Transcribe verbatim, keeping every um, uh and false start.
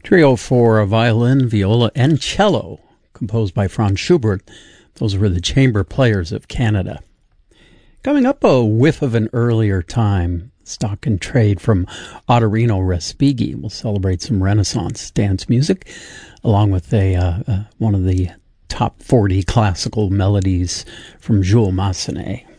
Trio for violin, viola, and cello, composed by Franz Schubert. Those were the chamber players of Canada. Coming up, a whiff of an earlier time. Stock and Trade from Ottorino Respighi. We'll celebrate some Renaissance dance music, along with a uh, uh, one of the top forty classical melodies from Jules Massenet.